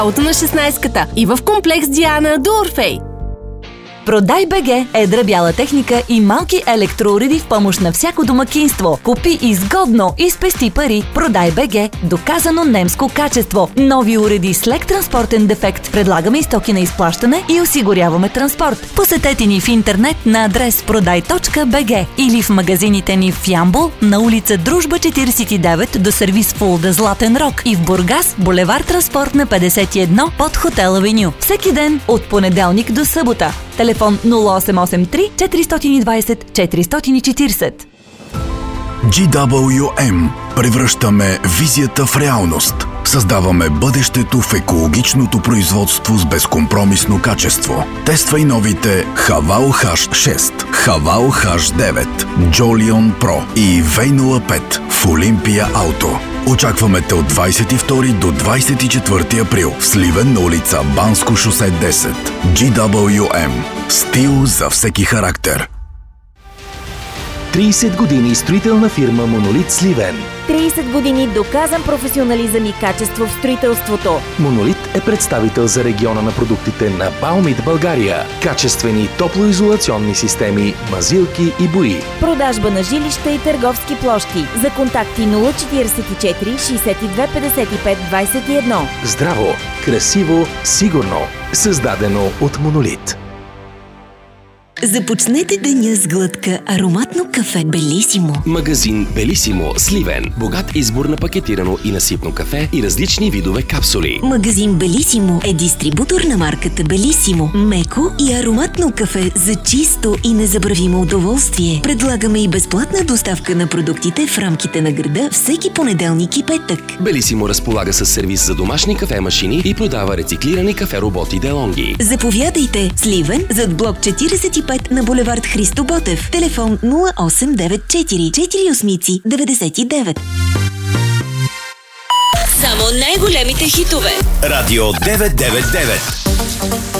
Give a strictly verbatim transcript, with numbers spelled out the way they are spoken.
Ауто на шестнайсетката и в комплекс Диана до Орфей. Продай БГ едра бяла техника и малки електроуреди в помощ на всяко домакинство. Купи изгодно и спести пари. Продай БГ. Доказано немско качество. Нови уреди с лек транспортен дефект. Предлагаме и стоки на изплащане и осигуряваме транспорт. Посетете ни в интернет на адрес продай точка би джи или в магазините ни в Ямбол на улица Дружба четирийсет и девет до сервис Фулда Златен Рог и в Бургас булевард Транспорт на петдесет и едно под Хотел Авеню. Всеки ден от понеделник до събота. Телефон нула осем осем три четиристотин и двайсет четиристотин и четирийсет. джи дабъл ю ем. Превръщаме визията в реалност. Създаваме бъдещето в екологичното производство с безкомпромисно качество. Тествай новите Хавал Хаш шест, Хавал Хаш девет, Джолион Про и Вей нула пет в Олимпия Ауто. Очакваме те от двайсет и втори до двайсет и четвърти април в Сливен на улица Банско шосе десет. джи дабъл ю ем. Стил за всеки характер. трийсет години строителна фирма Монолит Сливен. трийсет години доказан професионализъм и качество в строителството. Монолит е представител за региона на продуктите на Баумит България. Качествени топлоизолационни системи, мазилки и бои. Продажба на жилища и търговски площи. За контакти нула четирийсет и четири шейсет и две петдесет и пет двайсет и едно. Здраво, красиво, сигурно. Създадено от Монолит. Започнете деня с глътка ароматно кафе Белисимо. Магазин Белисимо, Сливен. Богат избор на пакетирано и насипно кафе и различни видове капсули. Магазин Белисимо е дистрибутор на марката Белисимо. Меко и ароматно кафе за чисто и незабравимо удоволствие. Предлагаме и безплатна доставка на продуктите в рамките на града всеки понеделник и петък. Белисимо разполага с сервис за домашни кафе-машини и продава рециклирани кафе-роботи Делонги. Заповядайте! Сливен, зад блок четирийсет и пет на булевард Христо Ботев. Телефон нула осем девет четири четири осем девет девет. Само най-големите хитове. Радио деветстотин и деветдесет и девет.